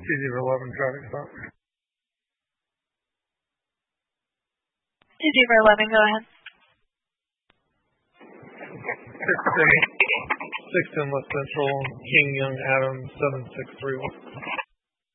easy for 11 traffic stop. Easy for 11, go ahead. 610 West Central, King Young Adams, 7631.